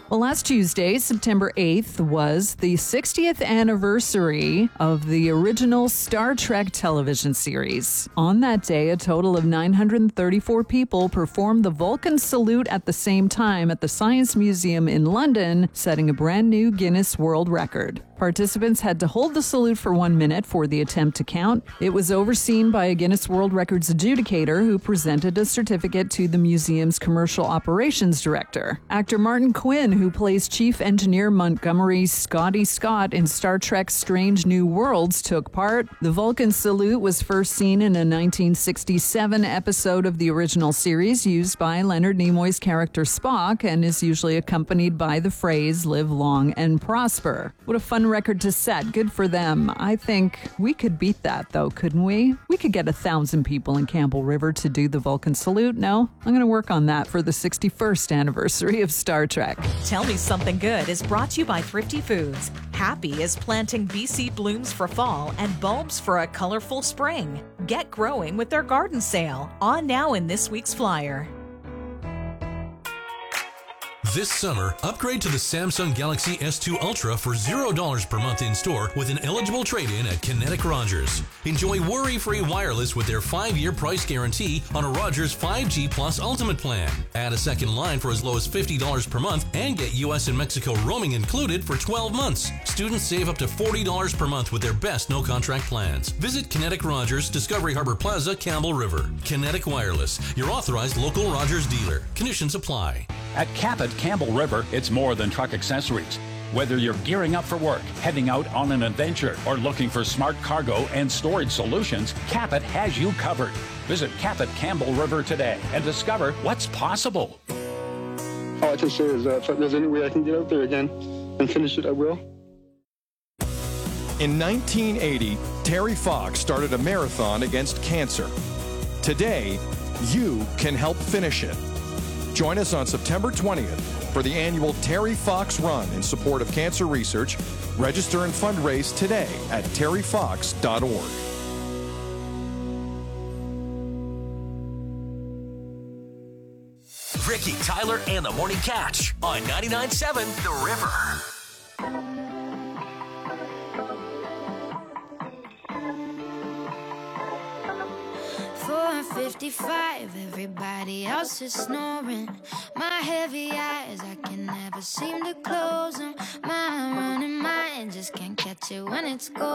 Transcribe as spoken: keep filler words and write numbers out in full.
Well, last Tuesday, September eighth, was the sixtieth anniversary of the original Star Trek television series. On that day, a total of nine hundred thirty-four people performed the Vulcan salute at the same time at the Science Museum in London, setting a brand new Guinness World Record. Participants had to hold the salute for one minute for the attempt to count. It was overseen by a Guinness World Records adjudicator who presented a certificate to the museum's commercial operations director. Actor Martin Quinn, who plays Chief Engineer Montgomery Scotty Scott in Star Trek Strange New Worlds, took part. The Vulcan salute was first seen in a nineteen sixty-seven episode of the original series used by Leonard Nimoy's character Spock and is usually accompanied by the phrase, "Live long and prosper." What a fun record to set. Good for them. I think we could beat that, though, couldn't we? We could get a thousand people in Campbell River to do the Vulcan salute. No, I'm going to work on that for the sixty-first anniversary of Star Trek. Tell Me Something Good is brought to you by Thrifty Foods. Happy is planting B C blooms for fall and bulbs for a colorful spring. Get growing with their garden sale, on now in this week's flyer. This summer, upgrade to the Samsung Galaxy S two Ultra for zero dollars per month in-store with an eligible trade-in at Kinetic Rogers. Enjoy worry-free wireless with their five-year price guarantee on a Rogers five G Plus Ultimate plan. Add a second line for as low as fifty dollars per month and get U S and Mexico roaming included for twelve months. Students save up to forty dollars per month with their best no-contract plans. Visit Kinetic Rogers, Discovery Harbor Plaza, Campbell River. Kinetic Wireless, your authorized local Rogers dealer. Conditions apply. At Capit Campbell River, it's more than truck accessories. Whether you're gearing up for work, heading out on an adventure, or looking for smart cargo and storage solutions, Capit has you covered. Visit Capit Campbell River today and discover what's possible. All I can say is that if there's any way I can get out there again and finish it, I will. In nineteen eighty, Terry Fox started a marathon against cancer. Today, you can help finish it. Join us on September twentieth for the annual Terry Fox Run in support of cancer research. Register and fundraise today at terry fox dot org. Ricky, Tyler, and the Morning Catch on ninety-nine point seven The River. four fifty-five, everybody else is snoring. My heavy eyes, I can never seem to close them. My running mind just can't catch it when it's going.